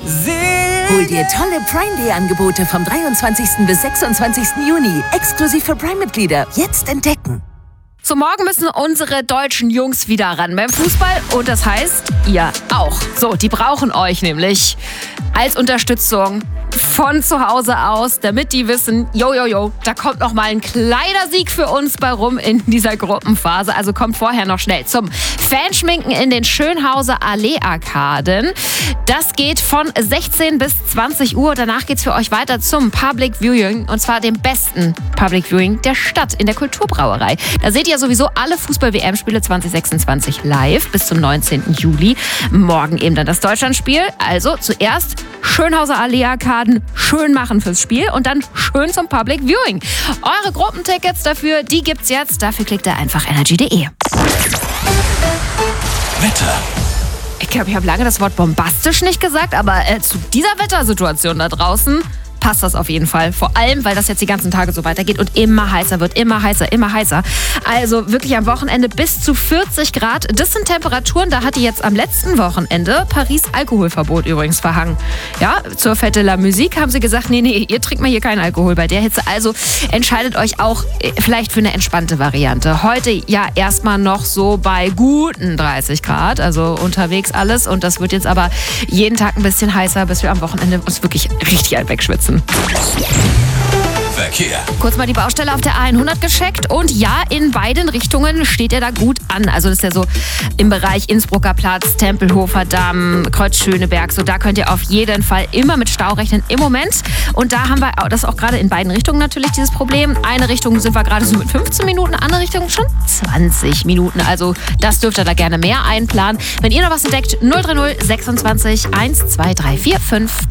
Hol dir tolle Prime Day Angebote vom 23. bis 26. Juni. Exklusiv für Prime-Mitglieder. Jetzt entdecken. So, morgen müssen unsere deutschen Jungs wieder ran beim Fußball und das heißt, ihr auch. So, die brauchen euch nämlich als Unterstützung von zu Hause aus, damit die wissen, da kommt noch mal ein kleiner Sieg für uns bei rum in dieser Gruppenphase. Also kommt vorher noch schnell zum Fanschminken in den Schönhauser Allee-Arkaden. Das geht von 16 bis 20 Uhr. Danach geht's für euch weiter zum Public Viewing und zwar dem besten Public Viewing der Stadt in der Kulturbrauerei. Da seht ihr sowieso alle Fußball-WM-Spiele 2026 live bis zum 19. Juli. Morgen eben dann das Deutschlandspiel. Also zuerst Schönhauser Allee-Arkaden schön machen fürs Spiel und dann schön zum Public Viewing. Eure Gruppentickets dafür, die gibt's jetzt. Dafür klickt ihr einfach energy.de. Wetter. Ich glaube, ich habe lange das Wort bombastisch nicht gesagt, aber zu dieser Wettersituation da draußen passt das auf jeden Fall. Vor allem, weil das jetzt die ganzen Tage so weitergeht und immer heißer wird, immer heißer, immer heißer. Also wirklich am Wochenende bis zu 40 Grad. Das sind Temperaturen, da hat die jetzt am letzten Wochenende Paris Alkoholverbot übrigens verhangen. Ja, zur Fête de la Musique haben sie gesagt, nee, ihr trinkt mal hier keinen Alkohol bei der Hitze. Also entscheidet euch auch vielleicht für eine entspannte Variante. Heute ja erstmal noch so bei guten 30 Grad, also unterwegs alles. Und das wird jetzt aber jeden Tag ein bisschen heißer, bis wir am Wochenende uns wirklich richtig wegschwitzen. Verkehr. Kurz mal die Baustelle auf der A100 gecheckt und ja, in beiden Richtungen steht er da gut an. Also das ist ja so im Bereich Innsbrucker Platz, Tempelhofer Damm, Kreuz Schöneberg. So, da könnt ihr auf jeden Fall immer mit Stau rechnen im Moment. Und da haben wir das auch gerade in beiden Richtungen natürlich dieses Problem. Eine Richtung sind wir gerade so mit 15 Minuten, andere Richtung schon 20 Minuten. Also das dürft ihr da gerne mehr einplanen. Wenn ihr noch was entdeckt, 030 26 12345.